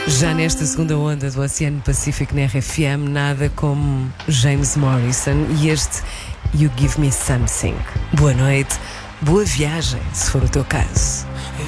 Já nesta segunda onda do Oceano Pacífico na RFM, nada como James Morrison e este You Give Me Something. Boa noite, boa viagem, se for o teu caso.